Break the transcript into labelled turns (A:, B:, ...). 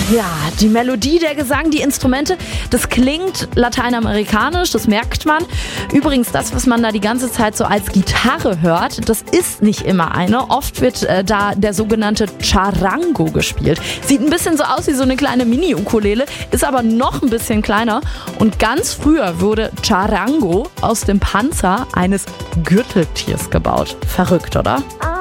A: Ja, die Melodie, der Gesang, die Instrumente, das klingt lateinamerikanisch, das merkt man. Übrigens, das, was man da die ganze Zeit so als Gitarre hört, das ist nicht immer eine. Oft wird da der sogenannte Charango gespielt. Sieht ein bisschen so aus wie so eine kleine Mini-Ukulele, ist aber noch ein bisschen kleiner. Und ganz früher wurde Charango aus dem Panzer eines Gürteltiers gebaut. Verrückt, oder?